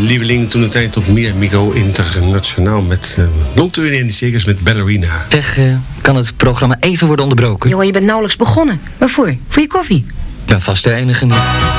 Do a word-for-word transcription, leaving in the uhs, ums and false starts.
lieveling toen de tijd tot Mi Amigo Internationaal met uh, Longtour in de Circus met Ballerina. Zeg, uh, kan het programma even worden onderbroken? Jongen, je bent nauwelijks begonnen. Waarvoor? Voor je koffie? Ik ben vast de enige niet.